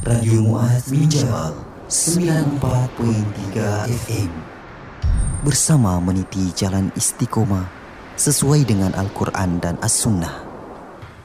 Radio Muaz bin Jabal 94.3 FM. Bersama meniti jalan istiqomah sesuai dengan Al-Quran dan As-Sunnah.